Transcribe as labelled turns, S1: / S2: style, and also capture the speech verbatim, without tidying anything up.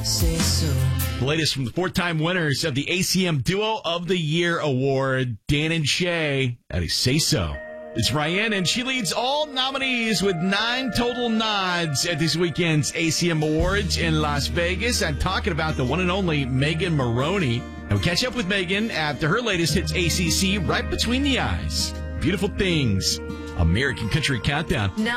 S1: Say so.
S2: The latest from the four-time winners of the A C M Duo of the Year Award, Dan and Shay. That is Say So. It's Ryan, and she leads all nominees with nine total nods at this weekend's A C M Awards in Las Vegas. I'm talking about the one and only Megan Moroney. And we'll catch up with Megan after her latest hits A C C, Right Between the Eyes. Beautiful Things. American Country Countdown.
S1: Now